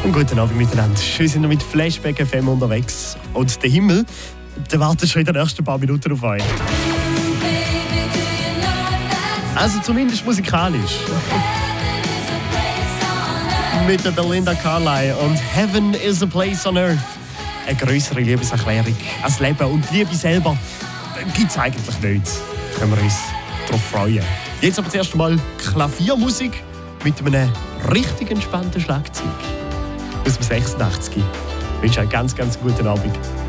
Und guten Abend miteinander. Schön sind wir mit Flashback FM unterwegs. Und der Himmel, der wartet schon in den nächsten paar Minuten auf euch. Also zumindest musikalisch. Mit der Belinda Carlisle und Heaven is a Place on Earth. Eine grössere Liebeserklärung als Leben und Liebe selber gibt es eigentlich nicht. Da können wir uns darauf freuen. Jetzt aber zuerst einmal Klaviermusik mit einem richtig entspannten Schlagzeug. Aus dem 86. Ich wünsche euch einen ganz, ganz guten Abend.